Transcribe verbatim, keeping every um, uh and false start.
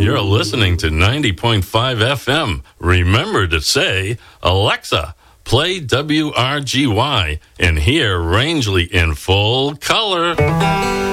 You're listening to ninety point five F M. Remember to say, Alexa, play W R G Y and hear Rangeley in full color.